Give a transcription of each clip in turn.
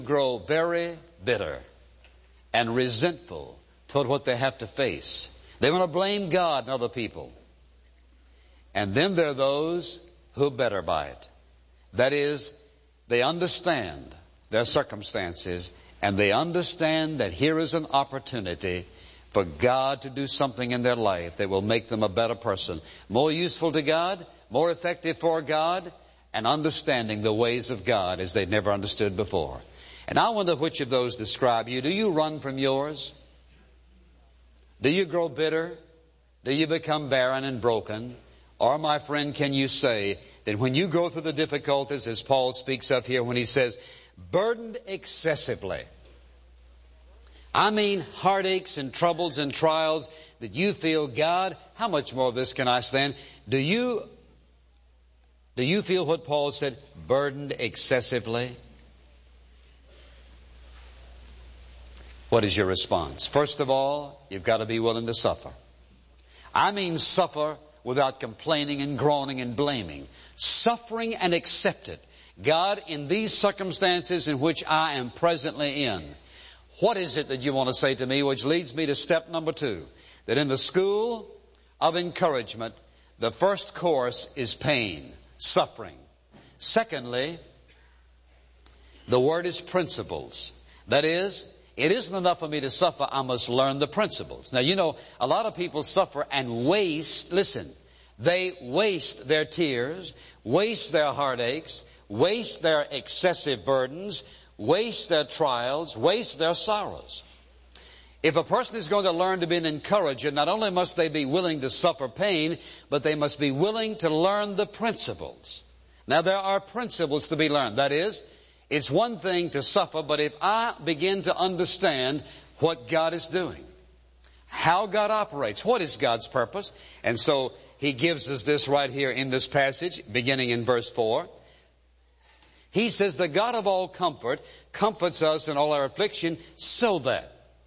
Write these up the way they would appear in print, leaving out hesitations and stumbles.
grow very bitter and resentful toward what they have to face. They want to blame God and other people. And then there are those who are better by it. That is, they understand their circumstances, and they understand that here is an opportunity for God to do something in their life that will make them a better person, more useful to God, more effective for God, and understanding the ways of God as they'd never understood before. And I wonder which of those describe you. Do you run from yours? Do you grow bitter? Do you become barren and broken? Or, my friend, can you say that when you go through the difficulties, as Paul speaks of here when he says, burdened excessively, I mean heartaches and troubles and trials that you feel, God, how much more of this can I stand? Do you feel what Paul said, burdened excessively? What is your response? First of all, you've got to be willing to suffer. I mean suffer without complaining and groaning and blaming. Suffering and accept it. God, in these circumstances in which I am presently in, what is it that you want to say to me? Which leads me to step number 2. That in the school of encouragement, the first course is pain, suffering. Secondly, the word is principles. That is, it isn't enough for me to suffer, I must learn the principles. Now, you know, a lot of people suffer and waste, listen, they waste their tears, waste their heartaches, waste their excessive burdens, waste their trials, waste their sorrows. If a person is going to learn to be an encourager, not only must they be willing to suffer pain, but they must be willing to learn the principles. Now, there are principles to be learned. That is, it's one thing to suffer, but if I begin to understand what God is doing, how God operates, what is God's purpose? And so he gives us this right here in this passage, beginning in verse 4. He says, the God of all comfort comforts us in all our affliction so that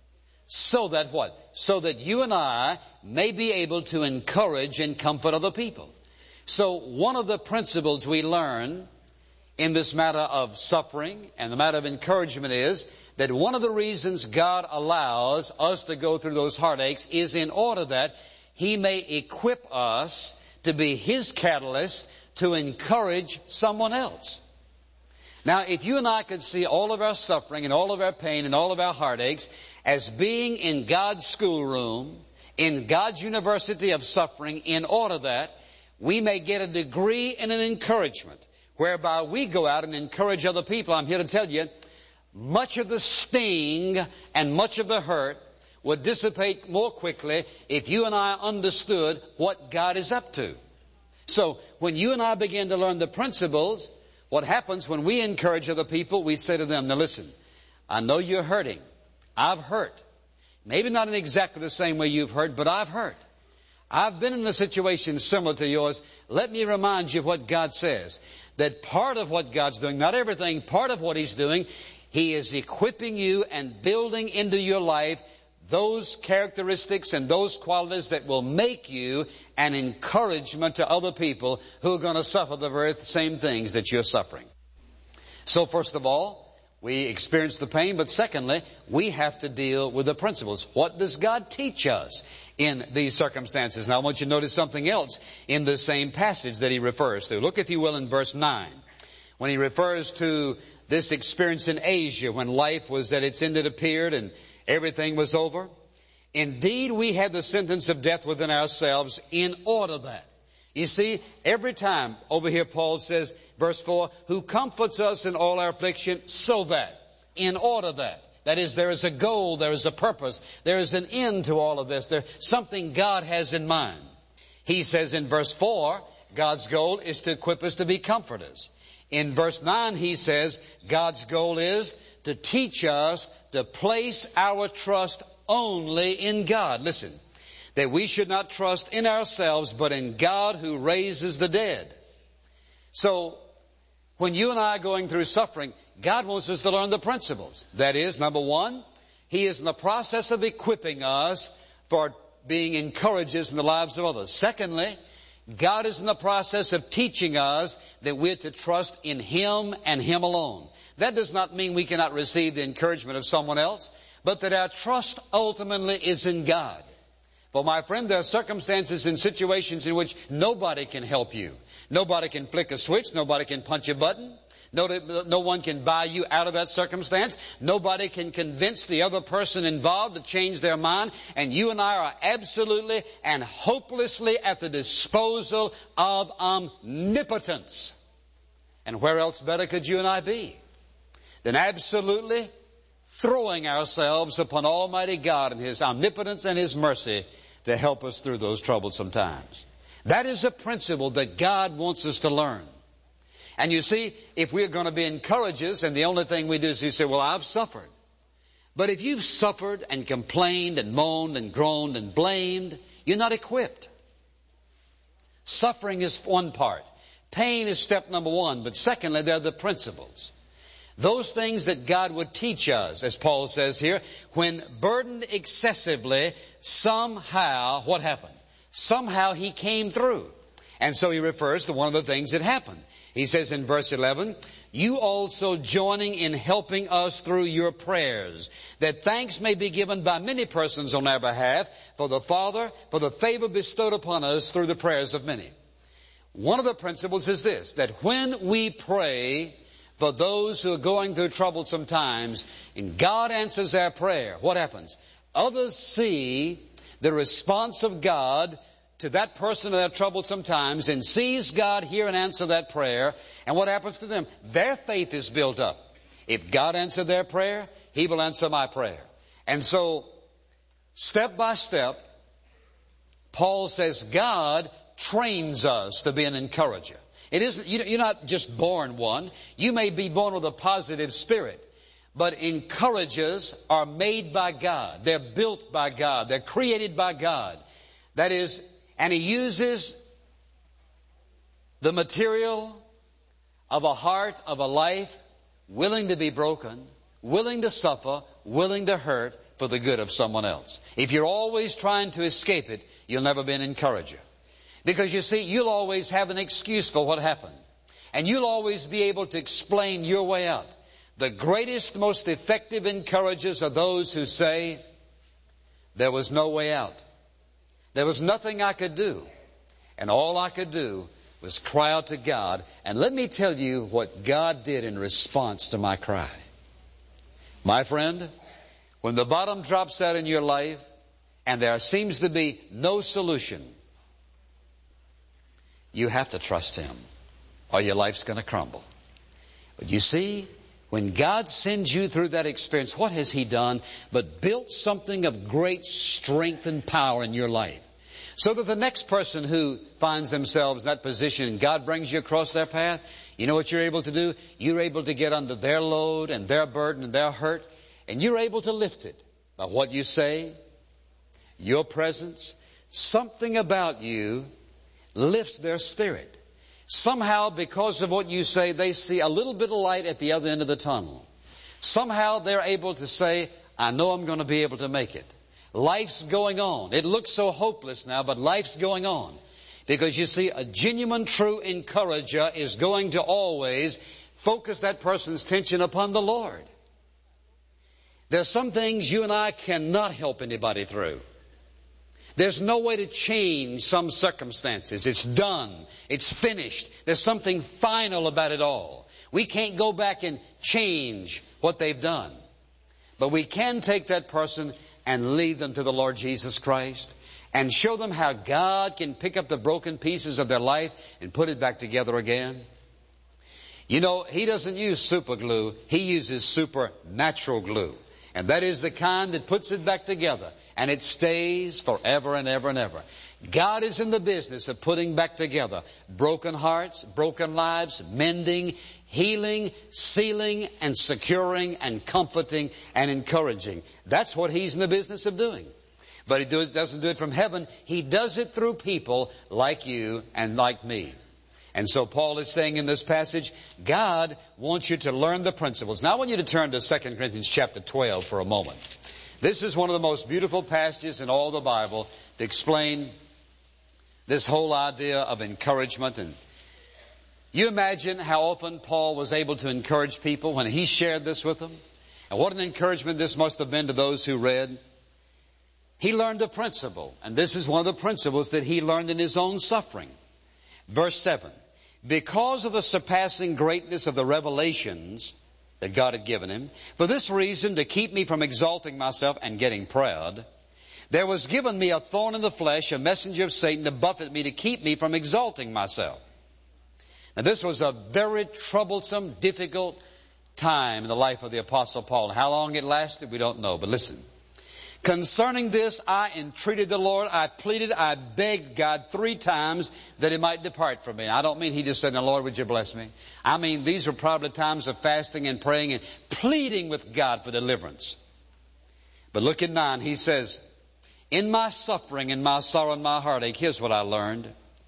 what? So that you and I may be able to encourage and comfort other people. So one of the principles we learn in this matter of suffering and the matter of encouragement is that one of the reasons God allows us to go through those heartaches is in order that He may equip us to be His catalyst to encourage someone else. Now, if you and I could see all of our suffering and all of our pain and all of our heartaches as being in God's schoolroom, in God's university of suffering, in order that we may get a degree and an encouragement, whereby we go out and encourage other people, I'm here to tell you, much of the sting and much of the hurt would dissipate more quickly if you and I understood what God is up to. So, when you and I begin to learn the principles, what happens when we encourage other people, we say to them, now listen, I know you're hurting. I've hurt. Maybe not in exactly the same way you've hurt, but I've hurt. I've been in a situation similar to yours. Let me remind you of what God says. That part of what God's doing, not everything, part of what He's doing, He is equipping you and building into your life those characteristics and those qualities that will make you an encouragement to other people who are going to suffer the very same things that you're suffering. So first of all, we experience the pain, but secondly, we have to deal with the principles. What does God teach us in these circumstances? Now I want you to notice something else in the same passage that he refers to. Look, if you will, in verse 9. When he refers to this experience in Asia, when life was at its end, it appeared, and everything was over. Indeed, we had the sentence of death within ourselves in order that. You see, every time over here Paul says, verse 4, who comforts us in all our affliction so that, in order that. That is, there is a goal, there is a purpose, there is an end to all of this. There's something God has in mind. He says in verse 4, God's goal is to equip us to be comforters. In verse 9, he says, God's goal is to teach us to place our trust only in God. Listen, that we should not trust in ourselves, but in God who raises the dead. So, when you and I are going through suffering, God wants us to learn the principles. That is, number one, He is in the process of equipping us for being encouragers in the lives of others. Secondly, God is in the process of teaching us that we're to trust in Him and Him alone. That does not mean we cannot receive the encouragement of someone else, but that our trust ultimately is in God. For my friend, there are circumstances and situations in which nobody can help you. Nobody can flick a switch. Nobody can punch a button. No one can buy you out of that circumstance. Nobody can convince the other person involved to change their mind. And you and I are absolutely and hopelessly at the disposal of omnipotence. And where else better could you and I be than absolutely throwing ourselves upon Almighty God and His omnipotence and His mercy to help us through those troublesome times. That is a principle that God wants us to learn. And you see, if we're going to be encouragers, and the only thing we do is we say, well, I've suffered. But if you've suffered and complained and moaned and groaned and blamed, you're not equipped. Suffering is one part. Pain is step number one. But secondly, they're the principles. Those things that God would teach us, as Paul says here, when burdened excessively, somehow, what happened? Somehow He came through. And so he refers to one of the things that happened. He says in verse 11, you also joining in helping us through your prayers, that thanks may be given by many persons on our behalf for the Father, for the favor bestowed upon us through the prayers of many. One of the principles is this, that when we pray for those who are going through troublesome times, and God answers our prayer, what happens? Others see the response of God to that person in their troublesome times and sees God hear and answer that prayer. And what happens to them? Their faith is built up. If God answered their prayer, He will answer my prayer. And so, step by step, Paul says God trains us to be an encourager. It isn't, you're not just born one. You may be born with a positive spirit. But encouragers are made by God. They're built by God. They're created by God. That is, and He uses the material of a heart, of a life, willing to be broken, willing to suffer, willing to hurt for the good of someone else. If you're always trying to escape it, you'll never be an encourager. Because you see, you'll always have an excuse for what happened. And you'll always be able to explain your way out. The greatest, most effective encouragers are those who say, there was no way out. There was nothing I could do. And all I could do was cry out to God. And let me tell you what God did in response to my cry. My friend, when the bottom drops out in your life and there seems to be no solution, you have to trust Him or your life's going to crumble. But you see, when God sends you through that experience, what has He done but built something of great strength and power in your life? So that the next person who finds themselves in that position and God brings you across their path, you know what you're able to do? You're able to get under their load and their burden and their hurt, and you're able to lift it by what you say, your presence. Something about you lifts their spirit. Somehow, because of what you say, they see a little bit of light at the other end of the tunnel. Somehow they're able to say, I know I'm going to be able to make it. Life's going on. It looks so hopeless now, but life's going on. Because you see, a genuine, true encourager is going to always focus that person's attention upon the Lord. There's some things you and I cannot help anybody through. There's no way to change some circumstances. It's done. It's finished. There's something final about it all. We can't go back and change what they've done. But we can take that person and lead them to the Lord Jesus Christ and show them how God can pick up the broken pieces of their life and put it back together again. You know, He doesn't use super glue. He uses supernatural glue. And that is the kind that puts it back together. And it stays forever and ever and ever. God is in the business of putting back together broken hearts, broken lives, mending, healing, sealing, and securing, and comforting, and encouraging. That's what He's in the business of doing. But He doesn't do it from heaven. He does it through people like you and like me. And so Paul is saying in this passage, God wants you to learn the principles. Now I want you to turn to 2 Corinthians chapter 12 for a moment. This is one of the most beautiful passages in all the Bible to explain this whole idea of encouragement. And You imagine how often Paul was able to encourage people when he shared this with them? And what an encouragement this must have been to those who read. He learned a principle, and this is one of the principles that he learned in his own suffering. Verse 7, because of the surpassing greatness of the revelations that God had given him, for this reason, to keep me from exalting myself and getting proud, there was given me a thorn in the flesh, a messenger of Satan to buffet me, to keep me from exalting myself. Now this was a very troublesome, difficult time in the life of the Apostle Paul. How long it lasted, we don't know, but listen. Concerning this, I entreated the Lord, I pleaded, I begged God 3 times that He might depart from me. I don't mean He just said, now Lord, would you bless me? I mean, these were probably times of fasting and praying and pleading with God for deliverance. But look at 9, he says, in my suffering, in my sorrow, and my heartache, here's what I learned.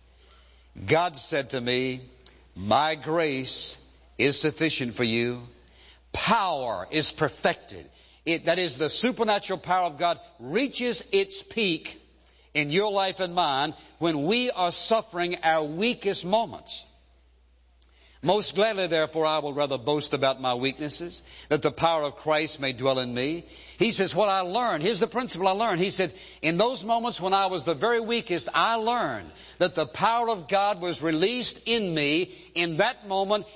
God said to me, my grace is sufficient for you. Power is perfected. That is, the supernatural power of God reaches its peak in your life and mine when we are suffering our weakest moments. Most gladly, therefore, I will rather boast about my weaknesses, that the power of Christ may dwell in me. He says, what I learned, here's the principle I learned. He said, in those moments when I was the very weakest, I learned that the power of God was released in me in that moment.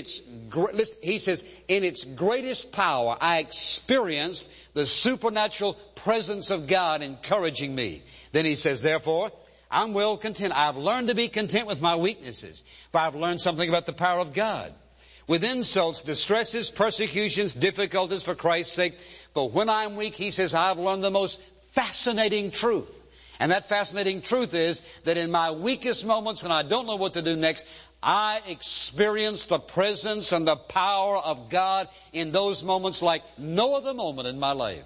He says, in its greatest power, I experienced the supernatural presence of God encouraging me. Then he says, therefore, I'm well content. I've learned to be content with my weaknesses, for I've learned something about the power of God. With insults, distresses, persecutions, difficulties for Christ's sake. For when I'm weak, he says, I've learned the most fascinating truth. And that fascinating truth is that in my weakest moments when I don't know what to do next, I experience the presence and the power of God in those moments like no other moment in my life.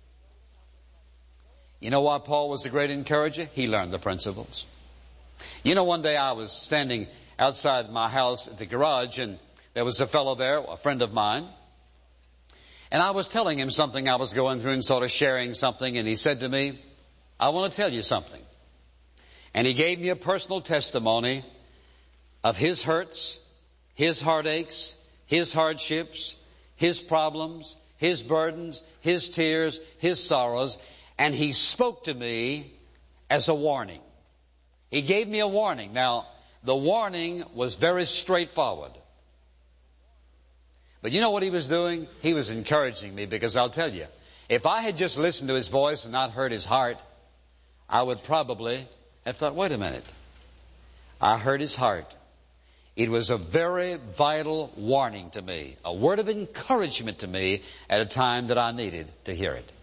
You know why Paul was a great encourager? He learned the principles. You know, one day I was standing outside my house at the garage, and there was a fellow there, a friend of mine, and I was telling him something I was going through and sort of sharing something, and he said to me, I want to tell you something. And he gave me a personal testimony of his hurts, his heartaches, his hardships, his problems, his burdens, his tears, his sorrows. And he spoke to me as a warning. He gave me a warning. Now, the warning was very straightforward. But you know what he was doing? He was encouraging me, because I'll tell you, if I had just listened to his voice and not heard his heart, I would probably have thought, wait a minute. I heard his heart. It was a very vital warning to me, a word of encouragement to me at a time that I needed to hear it.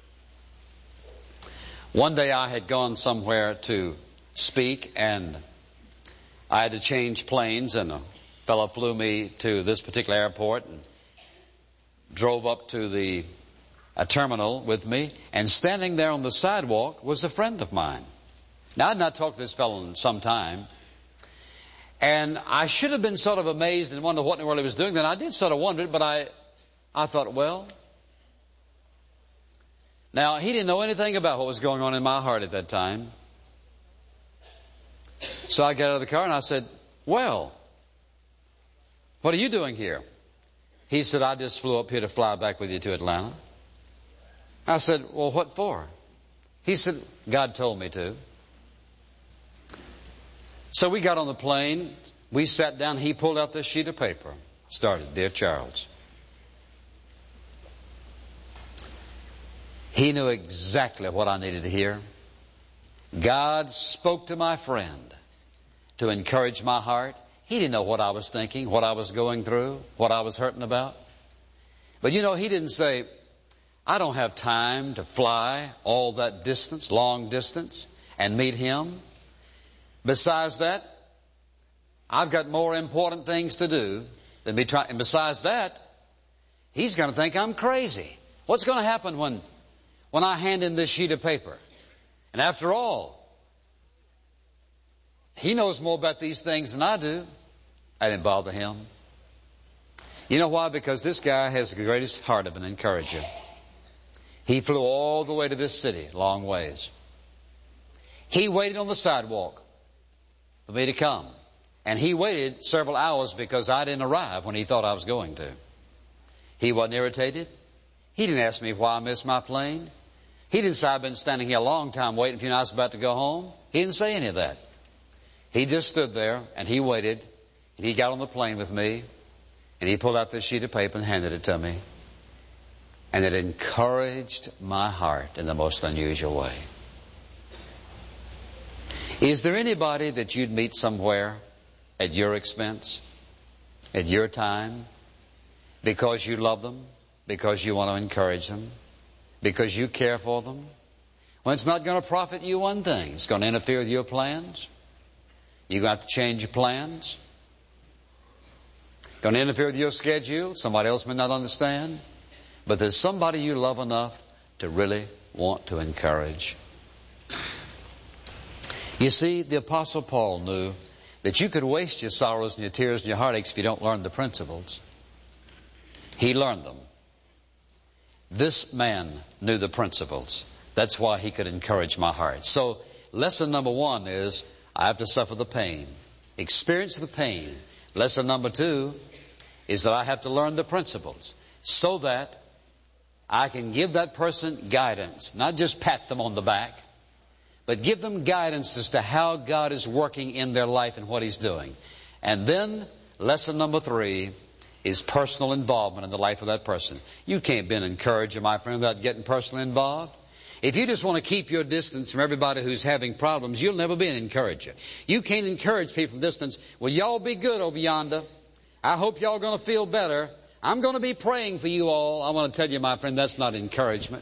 One day I had gone somewhere to speak, and I had to change planes, and a fellow flew me to this particular airport and drove up to the terminal with me, and standing there on the sidewalk was a friend of mine. Now, I had not talked to this fellow in some time, and I should have been sort of amazed and wondered what in the world he was doing. Then I did sort of wonder it, but I thought, well, now, he didn't know anything about what was going on in my heart at that time. So I got out of the car and I said, well, what are you doing here? He said, I just flew up here to fly back with you to Atlanta. I said, well, what for? He said, God told me to. So we got on the plane. We sat down. He pulled out this sheet of paper. Started, Dear Charles. He knew exactly what I needed to hear. God spoke to my friend to encourage my heart. He didn't know what I was thinking, what I was going through, what I was hurting about. But you know, he didn't say, I don't have time to fly all that distance, long distance, and meet him. Besides that, I've got more important things to do than be trying. And besides that, he's going to think I'm crazy. What's going to happen when I hand him this sheet of paper? And after all, he knows more about these things than I do. I didn't bother him. You know why? Because this guy has the greatest heart of an encourager. He flew all the way to this city, long ways. He waited on the sidewalk for me to come. And he waited several hours because I didn't arrive when he thought I was going to. He wasn't irritated. He didn't ask me why I missed my plane. He didn't say I've been standing here a long time waiting for you and I was about to go home. He didn't say any of that. He just stood there and he waited. And he got on the plane with me. And he pulled out this sheet of paper and handed it to me. And it encouraged my heart in the most unusual way. Is there anybody that you'd meet somewhere at your expense, at your time, because you love them, because you want to encourage them, because you care for them? Well, it's not going to profit you one thing. It's going to interfere with your plans. You're going to have to change your plans. Going to interfere with your schedule. Somebody else may not understand. But there's somebody you love enough to really want to encourage. You see, the Apostle Paul knew that you could waste your sorrows and your tears and your heartaches if you don't learn the principles. He learned them. This man knew the principles. That's why he could encourage my heart. So, lesson number 1 is I have to suffer the pain. Experience the pain. Lesson number 2 is that I have to learn the principles so that I can give that person guidance, not just pat them on the back, but give them guidance as to how God is working in their life and what He's doing. And then, lesson number 3 is personal involvement in the life of that person. You can't be an encourager, my friend, without getting personally involved. If you just want to keep your distance from everybody who's having problems, you'll never be an encourager. You can't encourage people from distance. Well, y'all be good over yonder. I hope y'all going to feel better. I'm going to be praying for you all. I want to tell you, my friend, that's not encouragement.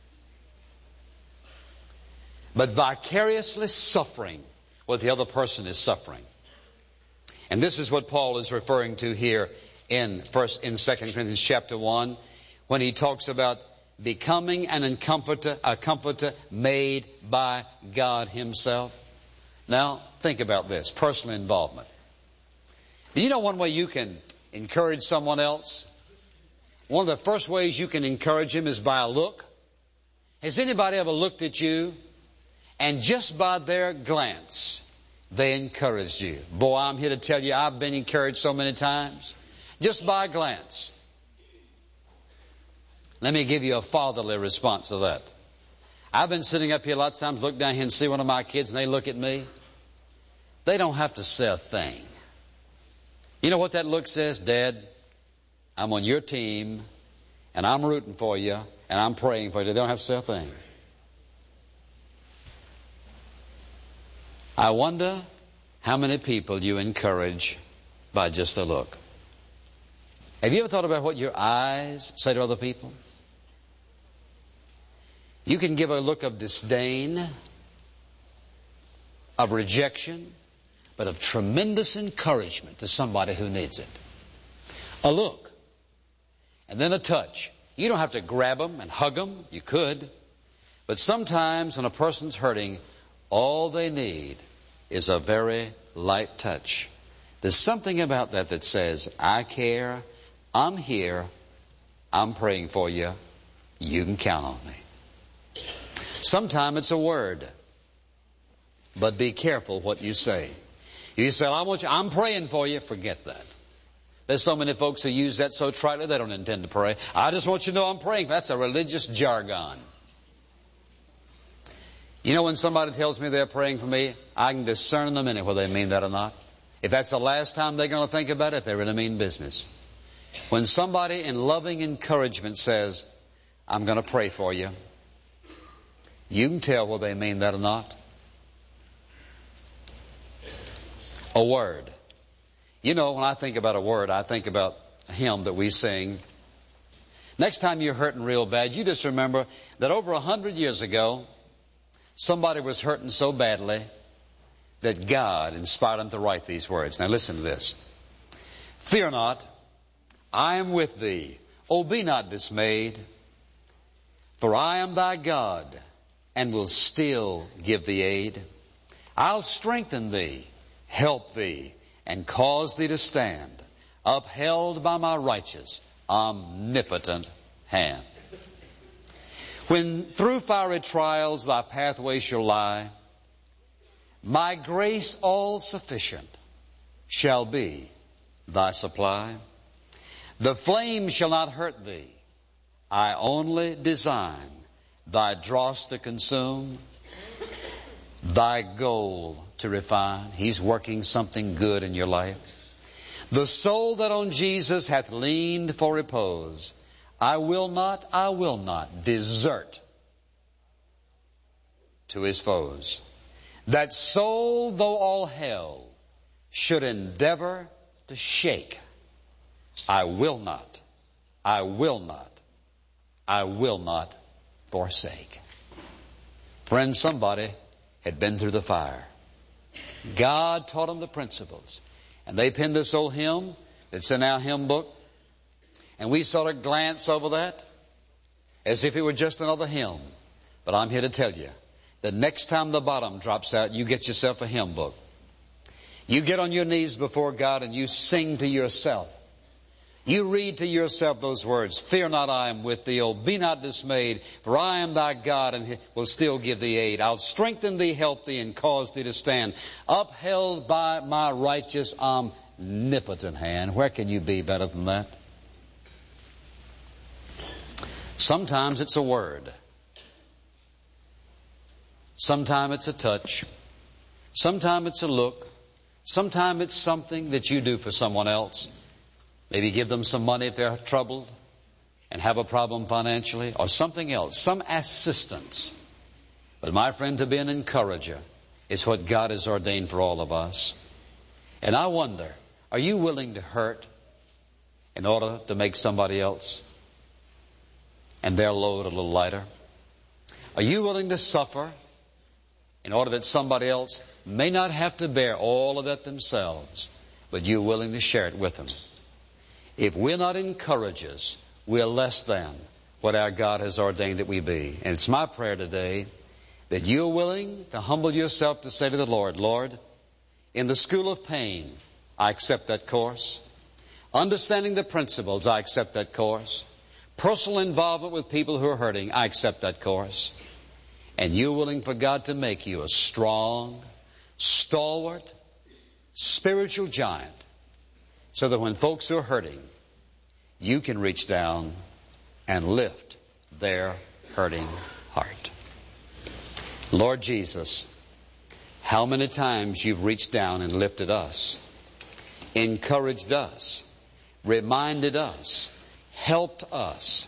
But vicariously suffering what the other person is suffering. And this is what Paul is referring to here in 2 Corinthians chapter 1, when he talks about becoming a comforter made by God Himself. Now, think about this, personal involvement. Do you know one way you can encourage someone else? One of the first ways you can encourage him is by a look. Has anybody ever looked at you and just by their glance, they encouraged you? Boy, I'm here to tell you I've been encouraged so many times. Just by a glance. Let me give you a fatherly response to that. I've been sitting up here lots of times, look down here and see one of my kids and they look at me. They don't have to say a thing. You know what that look says? Dad, I'm on your team and I'm rooting for you and I'm praying for you. They don't have to say a thing. I wonder how many people you encourage by just a look. Have you ever thought about what your eyes say to other people? You can give a look of disdain, of rejection, but of tremendous encouragement to somebody who needs it. A look, and then a touch. You don't have to grab them and hug them. You could. But sometimes when a person's hurting, all they need is a very light touch. There's something about that that says, I care, I'm here, I'm praying for you, you can count on me. Sometimes it's a word, but be careful what you say. You say, I'm praying for you, forget that. There's so many folks who use that so tritely they don't intend to pray. I just want you to know I'm praying. That's a religious jargon. You know, when somebody tells me they're praying for me, I can discern in a minute whether they mean that or not. If that's the last time they're going to think about it, they really mean business. When somebody in loving encouragement says, I'm going to pray for you, you can tell whether they mean that or not. A word. You know, when I think about a word, I think about a hymn that we sing. Next time you're hurting real bad, you just remember that over 100 years ago, somebody was hurting so badly that God inspired them to write these words. Now listen to this. Fear not, I am with thee. Oh, be not dismayed, for I am thy God, and will still give thee aid. I'll strengthen thee, help thee, and cause thee to stand, upheld by my righteous, omnipotent hand. When through fiery trials thy pathway shall lie, my grace all sufficient shall be thy supply. The flame shall not hurt thee. I only design thy dross to consume, thy gold to refine. He's working something good in your life. The soul that on Jesus hath leaned for repose, I will not desert to his foes. That soul, though all hell should endeavor to shake, I will not forsake. Friend, somebody had been through the fire. God taught them the principles. And they penned this old hymn that's in our hymn book. And we sort of glance over that as if it were just another hymn. But I'm here to tell you, the next time the bottom drops out, you get yourself a hymn book. You get on your knees before God and you sing to yourself. You read to yourself those words, fear not, I am with thee, oh, be not dismayed, for I am thy God and will still give thee aid. I'll strengthen thee, help thee, and cause thee to stand, upheld by my righteous, omnipotent hand. Where can you be better than that? Sometimes it's a word. Sometimes it's a touch. Sometimes it's a look. Sometimes it's something that you do for someone else. Maybe give them some money if they're troubled and have a problem financially, or something else, some assistance. But my friend, to be an encourager is what God has ordained for all of us. And I wonder, are you willing to hurt in order to make somebody else and their load a little lighter? Are you willing to suffer in order that somebody else may not have to bear all of that themselves, but you're willing to share it with them? If we're not encouragers, we're less than what our God has ordained that we be. And it's my prayer today that you're willing to humble yourself to say to the Lord, Lord, in the school of pain, I accept that course. Understanding the principles, I accept that course. Personal involvement with people who are hurting, I accept that course. And you're willing for God to make you a strong, stalwart, spiritual giant, so that when folks are hurting, you can reach down and lift their hurting heart. Lord Jesus, how many times you've reached down and lifted us, encouraged us, reminded us, helped us,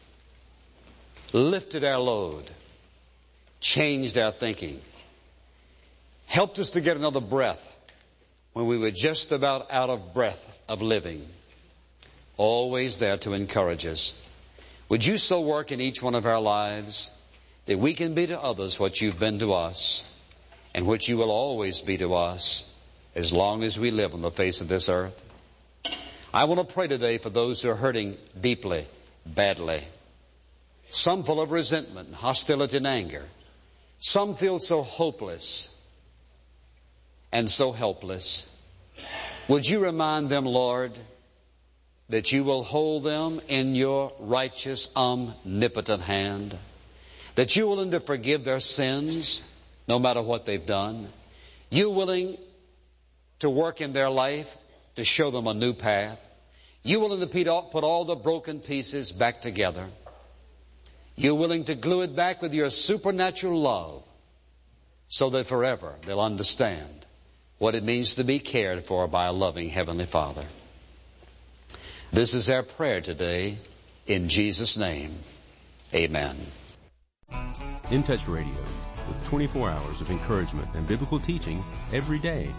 lifted our load, changed our thinking, helped us to get another breath when we were just about out of breath of living. Always there to encourage us. Would you so work in each one of our lives that we can be to others what you've been to us, and what you will always be to us as long as we live on the face of this earth? I want to pray today for those who are hurting deeply, badly. Some full of resentment, hostility, and anger. Some feel so hopeless and so helpless. Would you remind them, Lord, that you will hold them in your righteous, omnipotent hand, that you're willing to forgive their sins no matter what they've done. You're willing to work in their life to show them a new path. You're willing to put all the broken pieces back together. You're willing to glue it back with your supernatural love so that forever they'll understand what it means to be cared for by a loving Heavenly Father. This is our prayer today. In Jesus' name, amen. In Touch Radio, with 24 hours of encouragement and biblical teaching every day.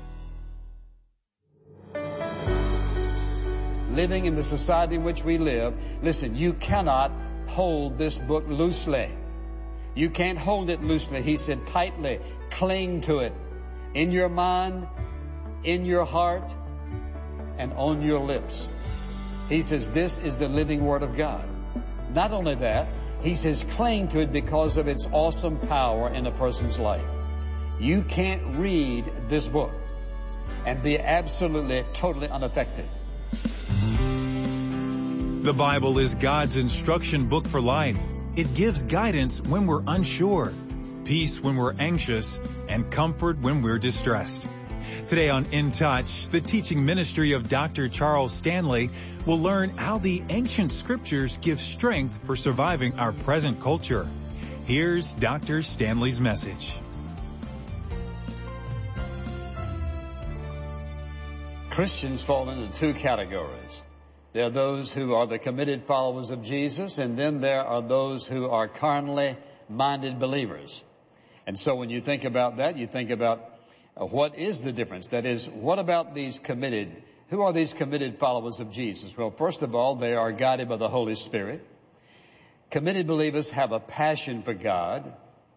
Living in the society in which we live, listen, you cannot hold this book loosely. You can't hold it loosely. He said tightly, cling to it in your mind, in your heart, and on your lips. He says this is the living Word of God. Not only that, he says cling to it because of its awesome power in a person's life. You can't read this book and be absolutely, totally unaffected. The Bible is God's instruction book for life. It gives guidance when we're unsure, peace when we're anxious, and comfort when we're distressed. Today on In Touch, the teaching ministry of Dr. Charles Stanley will learn how the ancient scriptures give strength for surviving our present culture. Here's Dr. Stanley's message. Christians fall into two categories. There are those who are the committed followers of Jesus, and then there are those who are carnally minded believers. And so when you think about that, you think about what is the difference? That is, what about these committed? Who are these committed followers of Jesus? Well, first of all, they are guided by the Holy Spirit. Committed believers have a passion for God.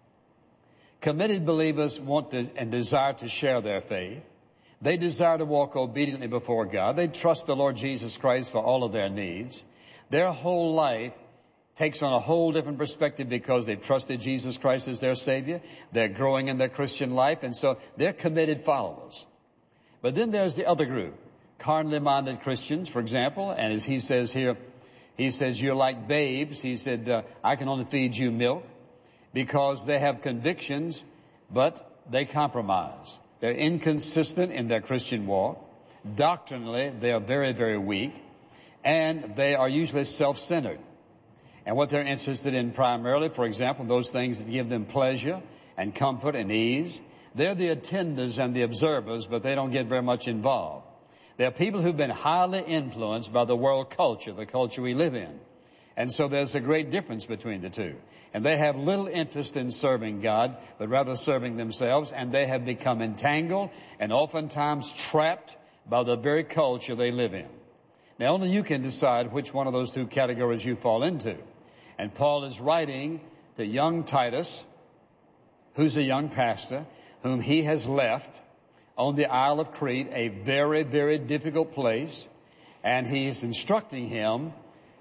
Committed believers want to and desire to share their faith. They desire to walk obediently before God. They trust the Lord Jesus Christ for all of their needs. Their whole life takes on a whole different perspective because they've trusted Jesus Christ as their Savior. They're growing in their Christian life, and so they're committed followers. But then there's the other group, carnally minded Christians, for example, and as he says here, he says, you're like babes. He said, I can only feed you milk, because they have convictions, but they compromise. They're inconsistent in their Christian walk. Doctrinally, they are very, very weak. And they are usually self-centered. And what they're interested in primarily, for example, those things that give them pleasure and comfort and ease. They're the attenders and the observers, but they don't get very much involved. They're people who've been highly influenced by the world culture, the culture we live in. And so there's a great difference between the two. And they have little interest in serving God, but rather serving themselves, and they have become entangled and oftentimes trapped by the very culture they live in. Now, only you can decide which one of those two categories you fall into. And Paul is writing to young Titus, who's a young pastor, whom he has left on the Isle of Crete, a very, very difficult place, and he is instructing him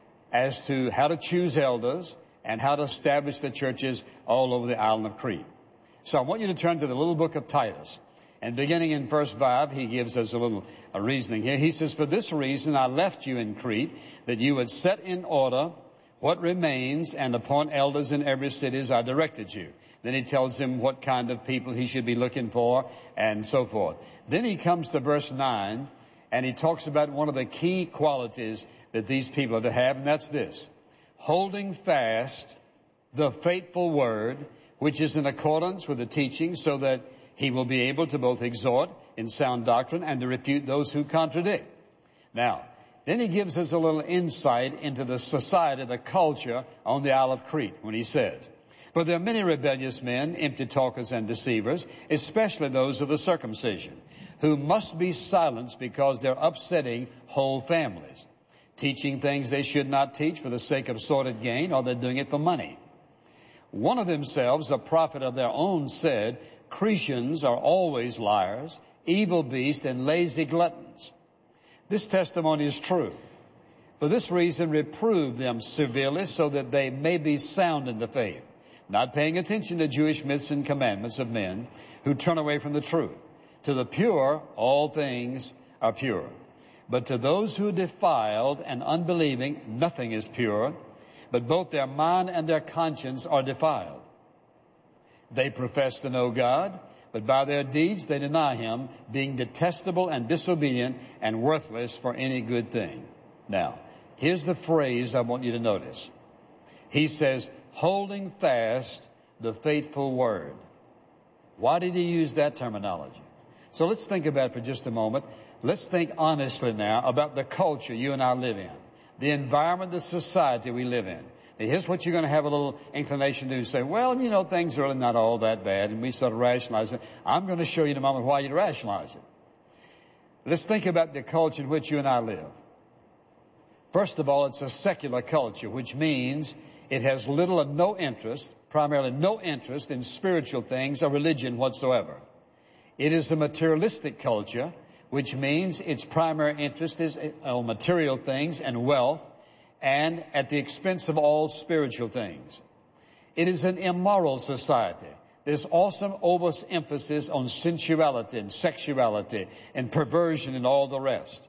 as to how to choose elders and how to establish the churches all over the island of Crete. So I want you to turn to the little book of Titus. And beginning in verse 5, he gives us a reasoning here. He says, for this reason I left you in Crete, that you would set in order what remains and appoint elders in every city as I directed you. Then he tells him what kind of people he should be looking for and so forth. Then he comes to verse 9, and he talks about one of the key qualities that these people are to have, and that's this: holding fast the faithful word, which is in accordance with the teaching, so that he will be able to both exhort in sound doctrine and to refute those who contradict. Now, then he gives us a little insight into the society, the culture on the Isle of Crete, when he says, for there are many rebellious men, empty talkers and deceivers, especially those of the circumcision, who must be silenced because they're upsetting whole families, teaching things they should not teach for the sake of sordid gain, or they're doing it for money. One of themselves, a prophet of their own, said, Cretians are always liars, evil beasts, and lazy gluttons. This testimony is true. For this reason, reprove them severely, so that they may be sound in the faith, not paying attention to Jewish myths and commandments of men who turn away from the truth. To the pure, all things are pure. But to those who are defiled and unbelieving, nothing is pure, but both their mind and their conscience are defiled. They profess to know God, but by their deeds they deny him, being detestable and disobedient and worthless for any good thing. Now, here's the phrase I want you to notice. He says, holding fast the faithful word. Why did he use that terminology? So let's think about it for just a moment. Let's think honestly now about the culture you and I live in, the environment, the society we live in. Now, here's what you're going to have a little inclination to do. Say, well, you know, things are really not all that bad, and we sort of rationalize it. I'm going to show you in a moment why you rationalize it. Let's think about the culture in which you and I live. First of all, it's a secular culture, which means it has little or no interest, primarily no interest in spiritual things or religion whatsoever. It is a materialistic culture, which means its primary interest is on material things and wealth, and at the expense of all spiritual things. It is an immoral society. There's awesome overemphasis on sensuality and sexuality and perversion and all the rest.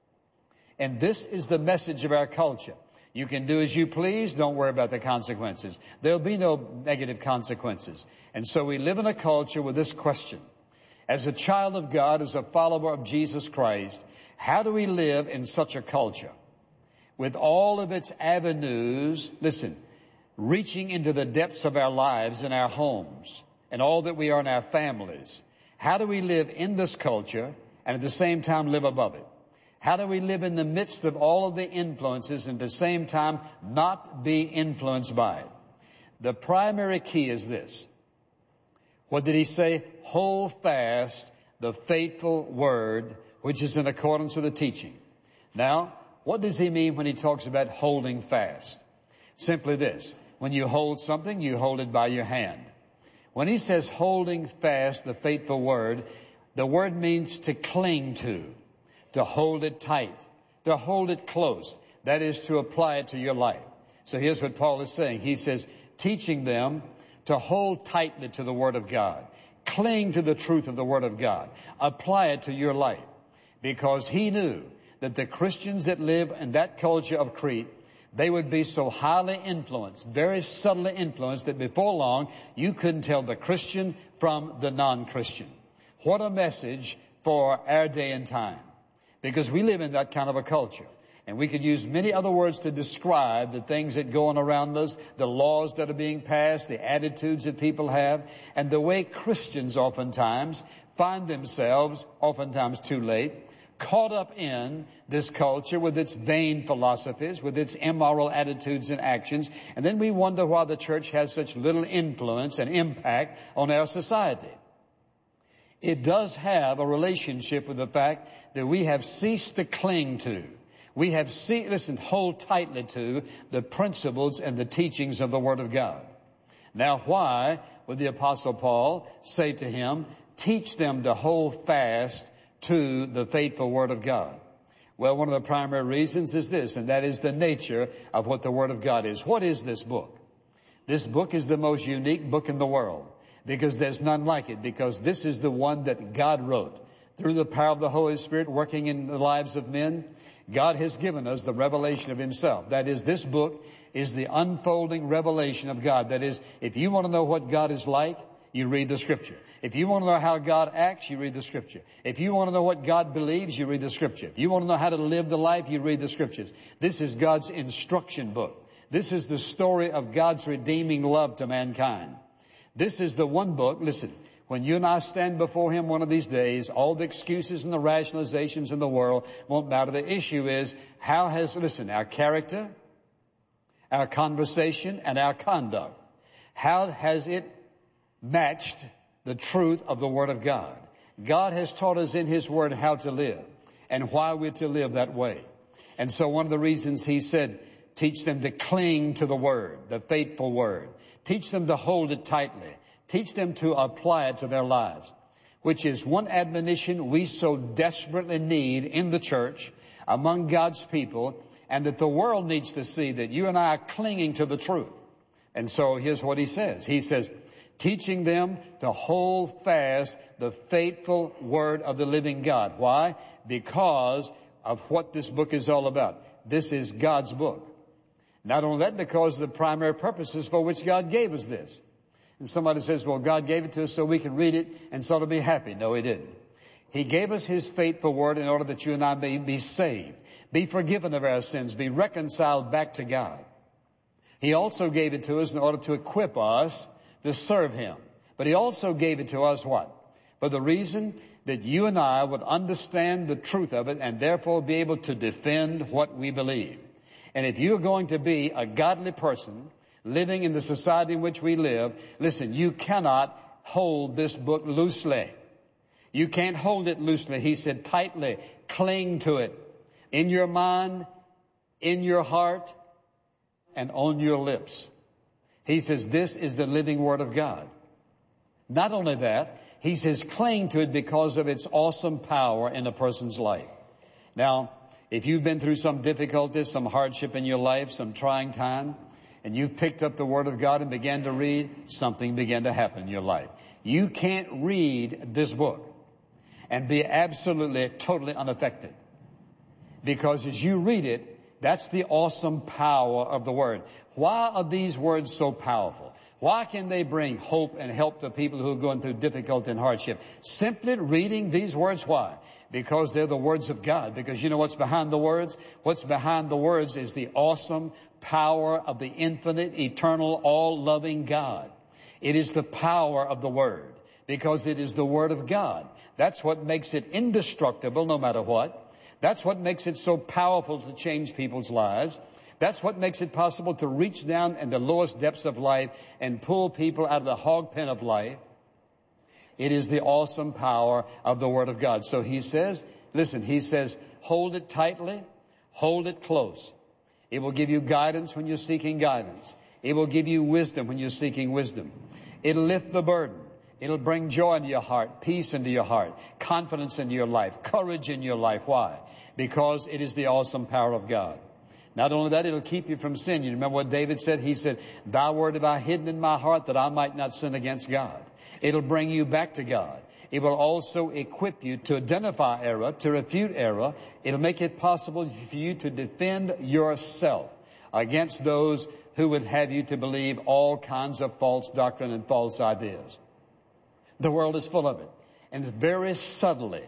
And this is the message of our culture. You can do as you please. Don't worry about the consequences. There'll be no negative consequences. And so we live in a culture with this question. As a child of God, as a follower of Jesus Christ, how do we live in such a culture? With all of its avenues, listen, reaching into the depths of our lives and our homes and all that we are in our families. How do we live in this culture and at the same time live above it? How do we live in the midst of all of the influences and at the same time not be influenced by it? The primary key is this. What did he say? Hold fast the faithful word, which is in accordance with the teaching. Now, what does he mean when he talks about holding fast? Simply this. When you hold something, you hold it by your hand. When he says holding fast the faithful word, the word means to cling to hold it tight, to hold it close. That is to apply it to your life. So here's what Paul is saying. He says, teaching them to hold tightly to the Word of God. Cling to the truth of the Word of God. Apply it to your life. Because he knew that the Christians that live in that culture of Crete, they would be so highly influenced, very subtly influenced, that before long you couldn't tell the Christian from the non-Christian. What a message for our day and time. Because we live in that kind of a culture. And we could use many other words to describe the things that go on around us, the laws that are being passed, the attitudes that people have, and the way Christians oftentimes find themselves, oftentimes too late, caught up in this culture with its vain philosophies, with its immoral attitudes and actions. And then we wonder why the church has such little influence and impact on our society. It does have a relationship with the fact that we have ceased to cling to. We have hold tightly to the principles and the teachings of the Word of God. Now, why would the Apostle Paul say to him, teach them to hold fast to the faithful Word of God? Well, one of the primary reasons is this, and that is the nature of what the Word of God is. What is this book? This book is the most unique book in the world because there's none like it, because this is the one that God wrote through the power of the Holy Spirit working in the lives of men. God has given us the revelation of Himself. That is, this book is the unfolding revelation of God. That is, if you want to know what God is like, you read the Scripture. If you want to know how God acts, you read the Scripture. If you want to know what God believes, you read the Scripture. If you want to know how to live the life, you read the Scriptures. This is God's instruction book. This is the story of God's redeeming love to mankind. This is the one book, listen, when you and I stand before Him one of these days, all the excuses and the rationalizations in the world won't matter. The issue is, how has, our character, our conversation, and our conduct, how has it matched the truth of the Word of God? God has taught us in His Word how to live and why we're to live that way. And so one of the reasons He said, teach them to cling to the Word, the faithful Word. Teach them to hold it tightly. Teach them to apply it to their lives, which is one admonition we so desperately need in the church, among God's people, and that the world needs to see that you and I are clinging to the truth. And so here's what he says. He says, teaching them to hold fast the faithful word of the living God. Why? Because of what this book is all about. This is God's book. Not only that, because of the primary purposes for which God gave us this. And somebody says, well, God gave it to us so we can read it and sort of be happy. No, He didn't. He gave us His faithful word in order that you and I may be saved, be forgiven of our sins, be reconciled back to God. He also gave it to us in order to equip us to serve Him. But He also gave it to us what? For the reason that you and I would understand the truth of it and therefore be able to defend what we believe. And if you're going to be a godly person living in the society in which we live, listen, you cannot hold this book loosely. You can't hold it loosely. He said tightly, cling to it in your mind, in your heart, and on your lips. He says this is the living Word of God. Not only that, he says cling to it because of its awesome power in a person's life. Now, if you've been through some difficulties, some hardship in your life, some trying time, and you've picked up the Word of God and began to read, something began to happen in your life. You can't read this book and be absolutely, totally unaffected. Because as you read it, that's the awesome power of the Word. Why are these words so powerful? Why can they bring hope and help to people who are going through difficulty and hardship? Simply reading these words. Why? Because they're the words of God. Because you know what's behind the words? What's behind the words is the awesome power of the infinite, eternal, all-loving God. It is the power of the Word, because it is the Word of God. That's what makes it indestructible no matter what. That's what makes it so powerful to change people's lives. That's what makes it possible to reach down in the lowest depths of life and pull people out of the hog pen of life. It is the awesome power of the Word of God. So he says, listen, he says, hold it tightly, hold it close. It will give you guidance when you're seeking guidance. It will give you wisdom when you're seeking wisdom. It'll lift the burden. It'll bring joy into your heart, peace into your heart, confidence into your life, courage in your life. Why? Because it is the awesome power of God. Not only that, it'll keep you from sin. You remember what David said? He said, "Thy word have I hidden in my heart that I might not sin against God." It'll bring you back to God. It will also equip you to identify error, to refute error. It'll make it possible for you to defend yourself against those who would have you to believe all kinds of false doctrine and false ideas. The world is full of it. And very subtly,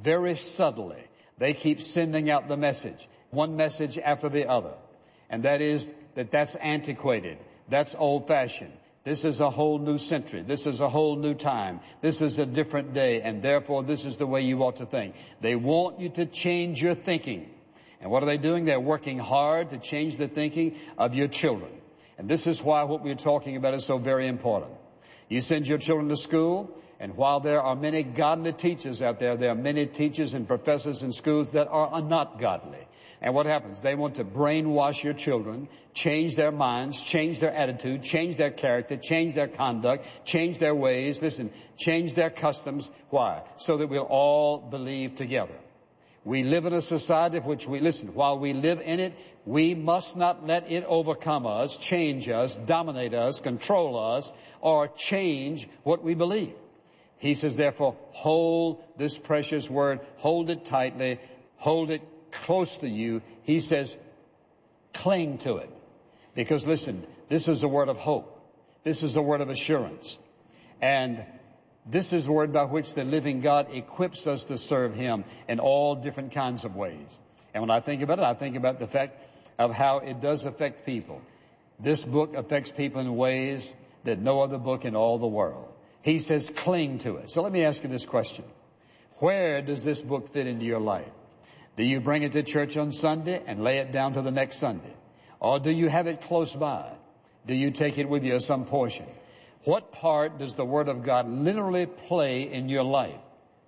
they keep sending out the message. One message after the other. And that is that's antiquated. That's old-fashioned. This is a whole new century. This is a whole new time. This is a different day. And therefore, this is the way you ought to think. They want you to change your thinking. And what are they doing? They're working hard to change the thinking of your children. And this is why what we're talking about is so very important. You send your children to school, and while there are many godly teachers out there, there are many teachers and professors in schools that are not godly. And what happens? They want to brainwash your children, change their minds, change their attitude, change their character, change their conduct, change their ways, change their customs. Why? So that we'll all believe together. We live in a society of which while we live in it, we must not let it overcome us, change us, dominate us, control us, or change what we believe. He says, therefore, hold this precious word, hold it tightly, hold it close to you. He says, cling to it. Because listen, this is a word of hope. This is a word of assurance. And this is the word by which the living God equips us to serve Him in all different kinds of ways. And when I think about it, I think about the fact of how it does affect people. This book affects people in ways that no other book in all the world. He says, cling to it. So let me ask you this question. Where does this book fit into your life? Do you bring it to church on Sunday and lay it down to the next Sunday? Or do you have it close by? Do you take it with you as some portion? What part does the Word of God literally play in your life?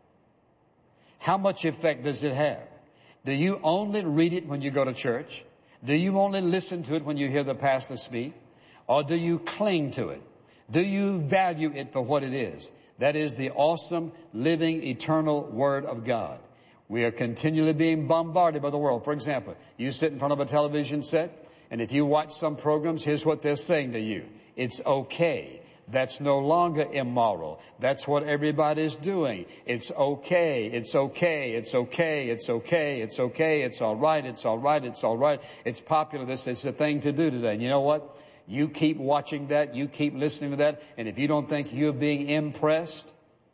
How much effect does it have? Do you only read it when you go to church? Do you only listen to it when you hear the pastor speak? Or do you cling to it? Do you value it for what it is? That is the awesome, living, eternal Word of God. We are continually being bombarded by the world. For example, you sit in front of a television set, and if you watch some programs, here's what they're saying to you. It's okay. That's no longer immoral. That's what everybody's doing. It's okay. It's okay. It's okay. It's okay. It's okay. It's all right. It's all right. It's all right. It's popular. It's a thing to do today. And you know what? You keep watching that. You keep listening to that. And if you don't think you're being impressed,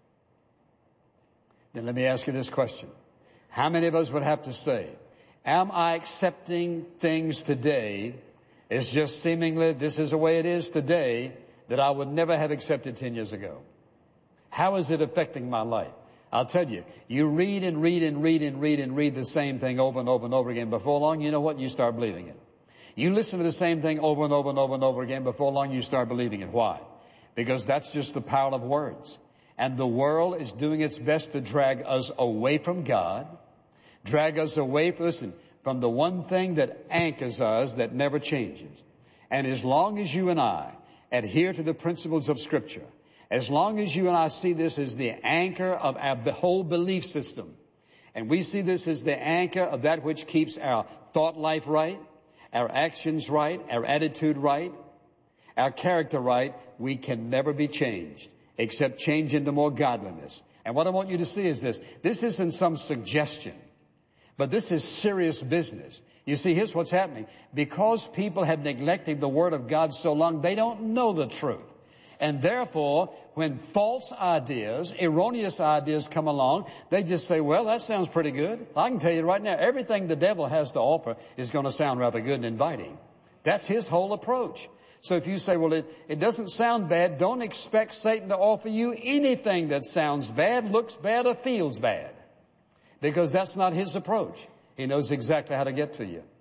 then let me ask you this question. How many of us would have to say, am I accepting things today? It's just seemingly this is the way it is today that I would never have accepted 10 years ago. How is it affecting my life? I'll tell you, you read and read and read and read and read the same thing over and over and over again. Before long, you know what? You start believing it. You listen to the same thing over and over and over and over again. Before long, you start believing it. Why? Because that's just the power of words. And the world is doing its best to drag us away from God, drag us away, from the one thing that anchors us that never changes. And as long as you and I adhere to the principles of Scripture, as long as you and I see this as the anchor of our whole belief system, and we see this as the anchor of that which keeps our thought life right, our actions right, our attitude right, our character right, we can never be changed except change into more godliness. And what I want you to see is this. This isn't some suggestion, but this is serious business. You see, here's what's happening. Because people have neglected the Word of God so long, they don't know the truth. And therefore, when false ideas, erroneous ideas come along, they just say, well, that sounds pretty good. I can tell you right now, everything the devil has to offer is going to sound rather good and inviting. That's his whole approach. So if you say, well, it doesn't sound bad, don't expect Satan to offer you anything that sounds bad, looks bad, or feels bad. Because that's not his approach. He knows exactly how to get to you.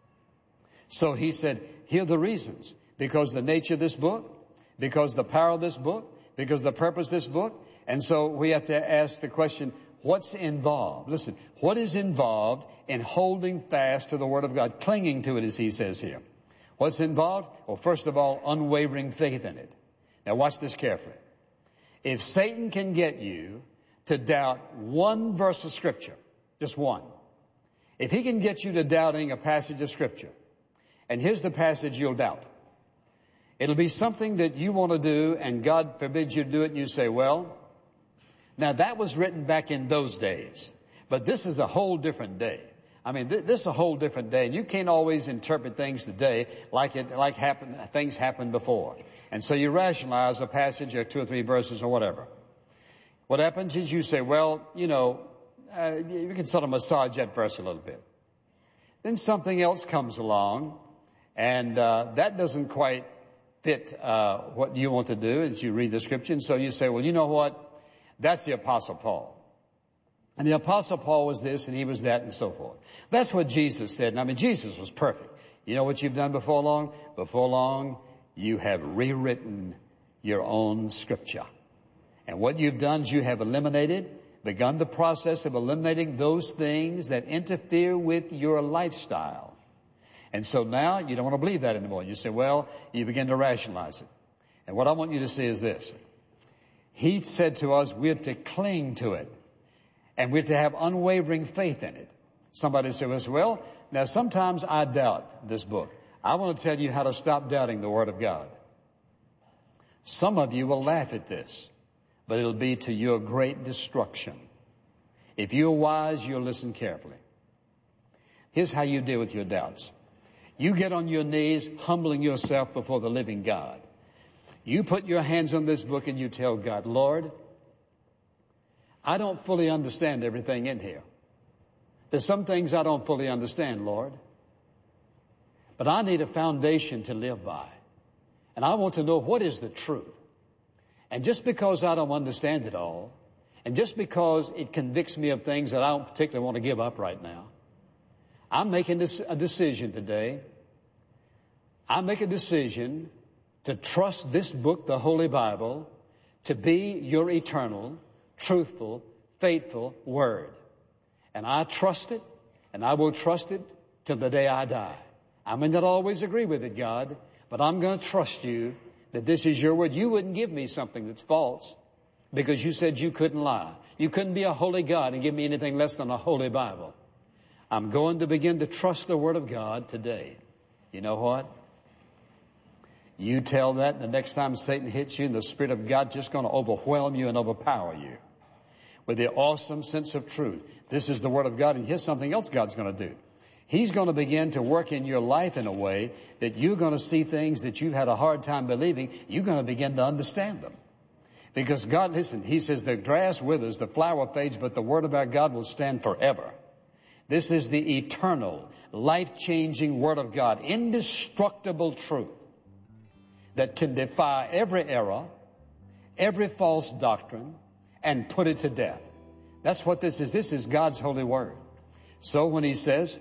So he said, here are the reasons. Because the nature of this book, because the power of this book, because the purpose of this book. And so we have to ask the question, what's involved? Listen, what is involved in holding fast to the Word of God, clinging to it, as he says here? What's involved? Well, first of all, unwavering faith in it. Now watch this carefully. If Satan can get you to doubt one verse of Scripture, just one, if he can get you to doubting a passage of Scripture, and here's the passage you'll doubt. It'll be something that you want to do, and God forbids you to do it, and you say, well, now that was written back in those days, but this is a whole different day. I mean, this is a whole different day, and you can't always interpret things today things happened before. And so you rationalize a passage or 2 or 3 verses or whatever. What happens is you say, well, you can sort of massage that verse a little bit. Then something else comes along, and that doesn't quite fit what you want to do as you read the Scripture. And so you say, well, you know what? That's the Apostle Paul. And the Apostle Paul was this and he was that and so forth. That's what Jesus said. And I mean, Jesus was perfect. You know what you've done before long? Before long, you have rewritten your own Scripture. And what you've done is you have begun the process of eliminating those things that interfere with your lifestyle. And so now you don't want to believe that anymore. You say, well, you begin to rationalize it. And what I want you to see is this. He said to us, we're to cling to it. And we're to have unwavering faith in it. Somebody says, well, now sometimes I doubt this book. I want to tell you how to stop doubting the Word of God. Some of you will laugh at this, but it'll be to your great destruction. If you're wise, you'll listen carefully. Here's how you deal with your doubts. You get on your knees, humbling yourself before the living God. You put your hands on this book and you tell God, Lord, I don't fully understand everything in here. There's some things I don't fully understand, Lord. But I need a foundation to live by. And I want to know what is the truth. And just because I don't understand it all, and just because it convicts me of things that I don't particularly want to give up right now, I'm making a decision today. I make a decision to trust this book, the Holy Bible, to be your eternal, truthful, faithful Word. And I trust it, and I will trust it till the day I die. I may not always agree with it, God, but I'm going to trust you that this is your Word. You wouldn't give me something that's false because you said you couldn't lie. You couldn't be a holy God and give me anything less than a holy Bible. I'm going to begin to trust the Word of God today. You know what? You tell that, and the next time Satan hits you, the Spirit of God just going to overwhelm you and overpower you with the awesome sense of truth. This is the Word of God, and here's something else God's going to do. He's going to begin to work in your life in a way that you're going to see things that you've had a hard time believing. You're going to begin to understand them. Because God, listen, He says the grass withers, the flower fades, but the Word of our God will stand forever. This is the eternal, life-changing Word of God, indestructible truth that can defy every error, every false doctrine, and put it to death. That's what this is. This is God's holy Word. So when He says,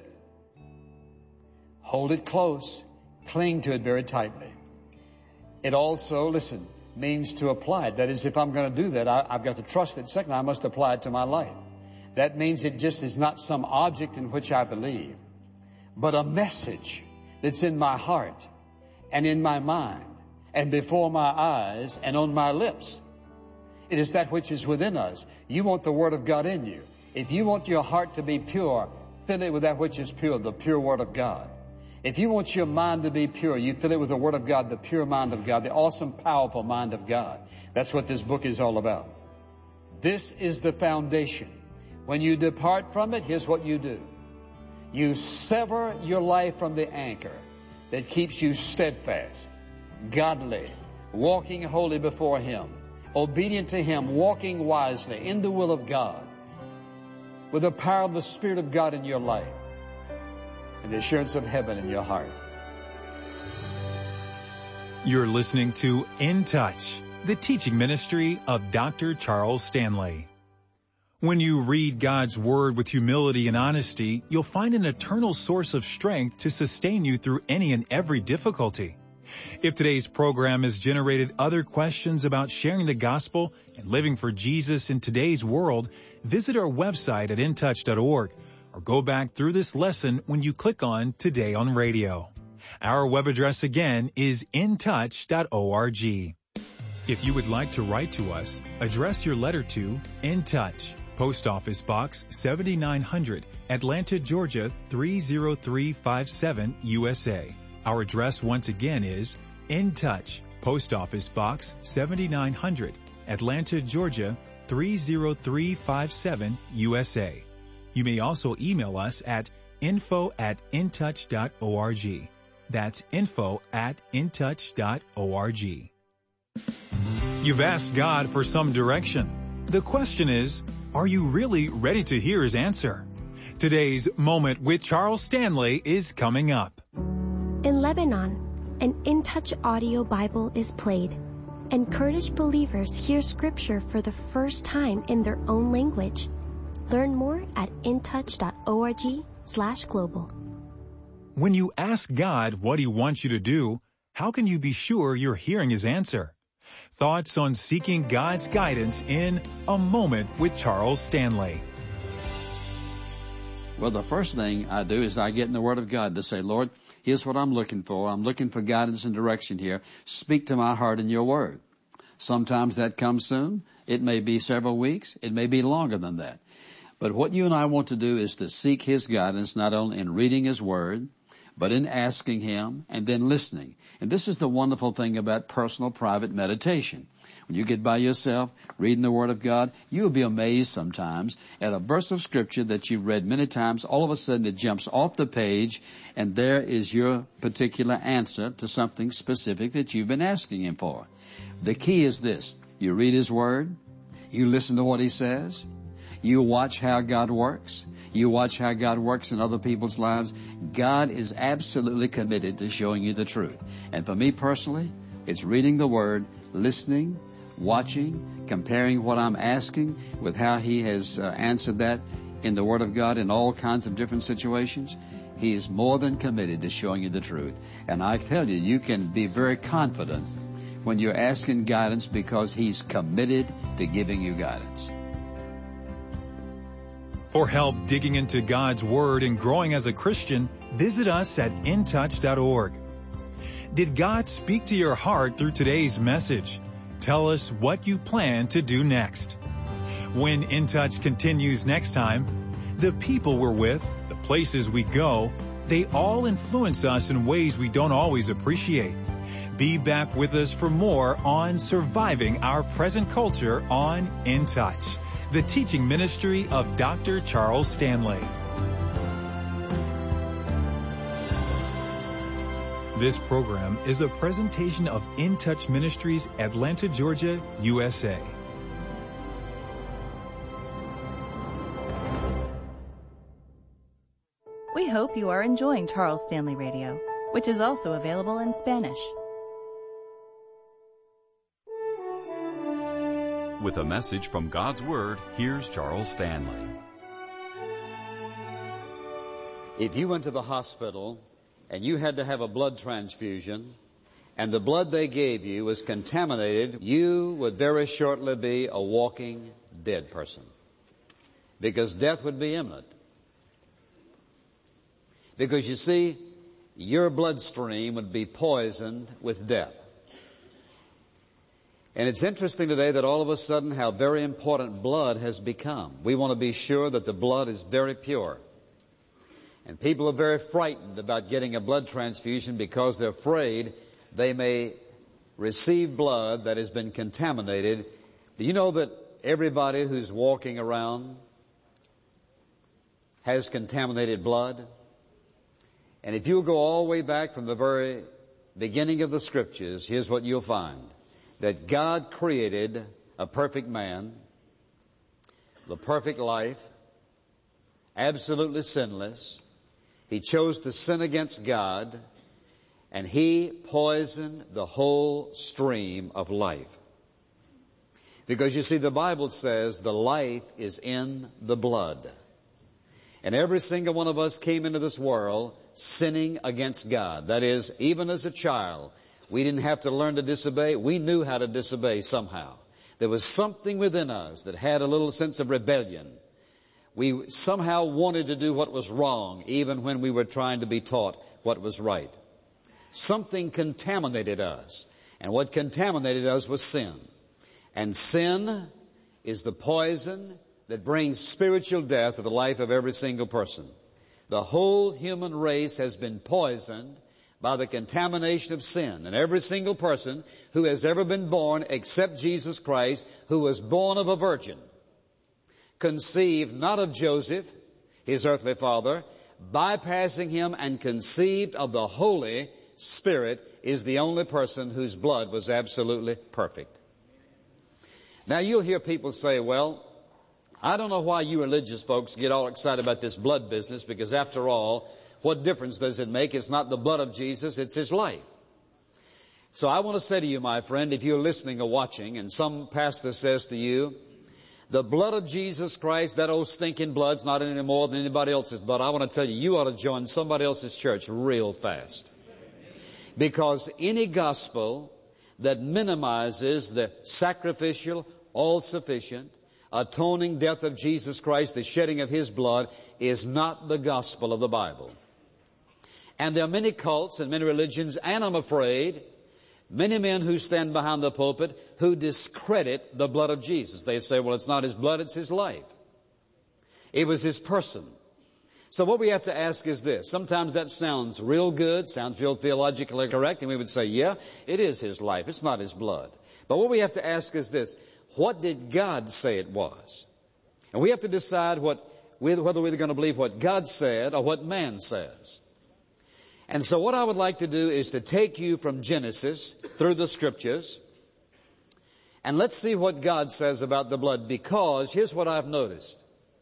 hold it close, cling to it very tightly. It also, listen, means to apply it. That is, if I'm going to do that, I've got to trust it. Second, I must apply it to my life. That means it just is not some object in which I believe, but a message that's in my heart and in my mind and before my eyes and on my lips. It is that which is within us. You want the Word of God in you. If you want your heart to be pure, fill it with that which is pure, the pure Word of God. If you want your mind to be pure, you fill it with the Word of God, the pure mind of God, the awesome, powerful mind of God. That's what this book is all about. This is the foundation. When you depart from it, here's what you do. You sever your life from the anchor that keeps you steadfast, godly, walking holy before Him, obedient to Him, walking wisely in the will of God, with the power of the Spirit of God in your life, and the assurance of heaven in your heart. You're listening to In Touch, the teaching ministry of Dr. Charles Stanley. When you read God's Word with humility and honesty, you'll find an eternal source of strength to sustain you through any and every difficulty. If today's program has generated other questions about sharing the gospel and living for Jesus in today's world, visit our website at intouch.org or go back through this lesson when you click on Today on Radio. Our web address again is intouch.org. If you would like to write to us, address your letter to In Touch, Post Office Box 7900, Atlanta, Georgia 30357, USA. Our address once again is In Touch, Post Office Box 7900, Atlanta, Georgia 30357, USA. You may also email us at info@intouch.org. That's info@intouch.org. You've asked God for some direction. The question is, are you really ready to hear His answer? Today's Moment with Charles Stanley is coming up. In Lebanon, an In Touch audio Bible is played. Encourage believers hear Scripture for the first time in their own language. Learn more at intouch.org/global. When you ask God what He wants you to do, how can you be sure you're hearing His answer? Thoughts on seeking God's guidance in A Moment with Charles Stanley. Well, the first thing I do is I get in the Word of God to say, Lord, here's what I'm looking for. I'm looking for guidance and direction here. Speak to my heart in your Word. Sometimes that comes soon. It may be several weeks. It may be longer than that. But what you and I want to do is to seek His guidance not only in reading His Word, but in asking Him and then listening. And this is the wonderful thing about personal, private meditation. When you get by yourself, reading the Word of God, you'll be amazed sometimes at a verse of Scripture that you've read many times. All of a sudden it jumps off the page, and there is your particular answer to something specific that you've been asking Him for. The key is this. You read His Word. You listen to what He says. You watch how God works. You watch how God works in other people's lives. God is absolutely committed to showing you the truth. And for me personally, it's reading the Word, listening, watching, comparing what I'm asking with how He has answered that in the Word of God in all kinds of different situations. He is more than committed to showing you the truth. And I tell you, you can be very confident when you're asking guidance because He's committed to giving you guidance. For help digging into God's Word and growing as a Christian, visit us at intouch.org. Did God speak to your heart through today's message? Tell us what you plan to do next. When In Touch continues next time, the people we're with, the places we go, they all influence us in ways we don't always appreciate. Be back with us for more on surviving our present culture on In Touch, the teaching ministry of Dr. Charles Stanley. This program is a presentation of In Touch Ministries, Atlanta, Georgia, USA. We hope you are enjoying Charles Stanley Radio, which is also available in Spanish. With a message from God's Word, here's Charles Stanley. If you went to the hospital and you had to have a blood transfusion, and the blood they gave you was contaminated, you would very shortly be a walking dead person, because death would be imminent. Because you see, your bloodstream would be poisoned with death. And it's interesting today that all of a sudden how very important blood has become. We want to be sure that the blood is very pure. And people are very frightened about getting a blood transfusion because they're afraid they may receive blood that has been contaminated. Do you know that everybody who's walking around has contaminated blood? And if you'll go all the way back from the very beginning of the Scriptures, here's what you'll find. that God created a perfect man, the perfect life, absolutely sinless. He chose to sin against God, and He poisoned the whole stream of life. Because you see, the Bible says the life is in the blood. And every single one of us came into this world sinning against God. That is, even as a child, we didn't have to learn to disobey. We knew how to disobey somehow. There was something within us that had a little sense of rebellion. We somehow wanted to do what was wrong, even when we were trying to be taught what was right. Something contaminated us. And what contaminated us was sin. And sin is the poison that brings spiritual death to the life of every single person. The whole human race has been poisoned by the contamination of sin. And every single person who has ever been born except Jesus Christ, who was born of a virgin, conceived not of Joseph, his earthly father, bypassing him and conceived of the Holy Spirit, is the only person whose blood was absolutely perfect. Now you'll hear people say, well, I don't know why you religious folks get all excited about this blood business, because after all, what difference does it make? It's not the blood of Jesus, it's His life. So I want to say to you, my friend, if you're listening or watching, and some pastor says to you, the blood of Jesus Christ, that old stinking blood's not any more than anybody else's blood, I want to tell you, you ought to join somebody else's church real fast. Because any gospel that minimizes the sacrificial, all-sufficient, atoning death of Jesus Christ, the shedding of His blood, is not the gospel of the Bible. And there are many cults and many religions, and I'm afraid many men who stand behind the pulpit who discredit the blood of Jesus. They say, well, it's not His blood, it's His life. It was His person. So what we have to ask is this. Sometimes that sounds real good, sounds real theologically correct, and we would say, yeah, it is His life, it's not His blood. But what we have to ask is this. What did God say it was? And we have to decide whether we're going to believe what God said or what man says. And so what I would like to do is to take you from Genesis through the Scriptures, and let's see what God says about the blood, because here's what I've noticed.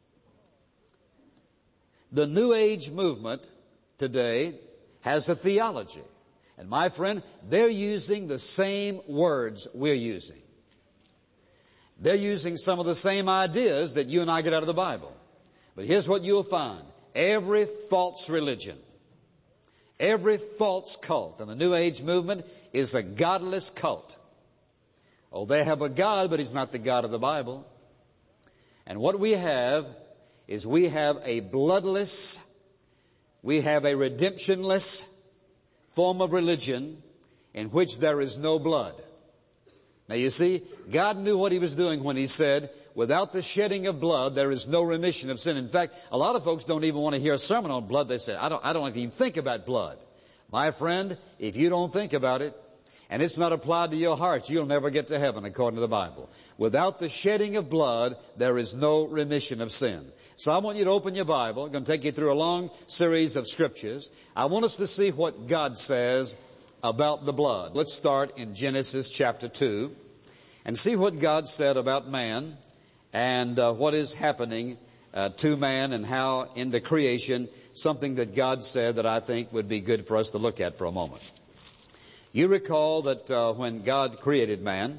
The New Age movement today has a theology. And my friend, they're using the same words we're using. They're using some of the same ideas that you and I get out of the Bible. But here's what you'll find. Every false religion, every false cult in the New Age movement is a godless cult. Oh, they have a God, but He's not the God of the Bible. And what we have is we have a bloodless, we have a redemptionless form of religion in which there is no blood. Now you see, God knew what He was doing when He said, without the shedding of blood, there is no remission of sin. In fact, a lot of folks don't even want to hear a sermon on blood. They say, I don't even think about blood. My friend, if you don't think about it, and it's not applied to your heart, you'll never get to heaven according to the Bible. Without the shedding of blood, there is no remission of sin. So I want you to open your Bible. I'm going to take you through a long series of scriptures. I want us to see what God says about the blood. Let's start in Genesis chapter 2 and see what God said about man and what is happening to man, and how in the creation, something that God said that I think would be good for us to look at for a moment. You recall that when God created man,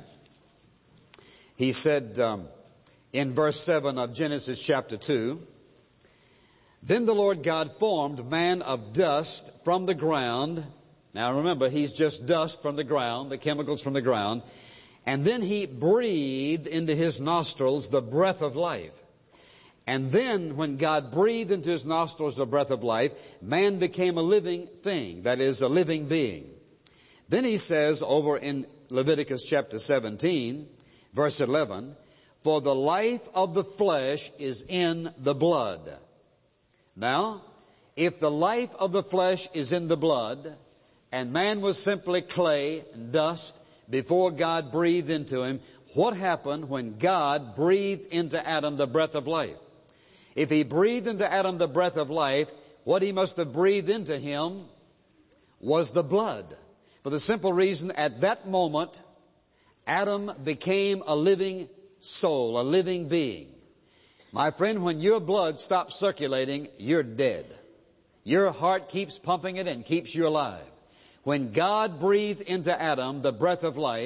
He said in verse 7 of Genesis chapter 2, then the Lord God formed man of dust from the ground. Now remember, he's just dust from the ground, the chemicals from the ground. And then He breathed into his nostrils the breath of life. And then when God breathed into his nostrils the breath of life, man became a living thing, that is, a living being. Then He says over in Leviticus chapter 17, verse 11, for the life of the flesh is in the blood. Now, if the life of the flesh is in the blood, and man was simply clay and dust before God breathed into him, what happened when God breathed into Adam the breath of life? If He breathed into Adam the breath of life, what He must have breathed into him was the blood. For the simple reason, at that moment, Adam became a living soul, a living being. My friend, when your blood stops circulating, you're dead. Your heart keeps pumping it and keeps you alive. When God breathed into Adam the breath of life,